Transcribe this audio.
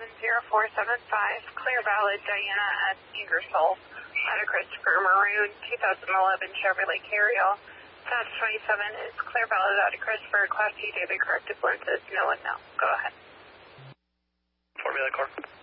Clear Valid, Diana at Ingersoll, out of Christopher Maroon, 2011 Chevrolet Carriole. That's 27 is Clear Valid out of Christopher, Class C David corrected lenses, no one now. Go ahead. Formula Corp.